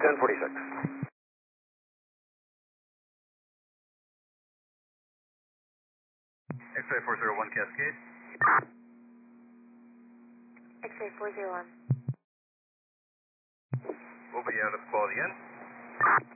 1046. X-ray 401 Cascade. X-ray 401. We'll be out of quality in.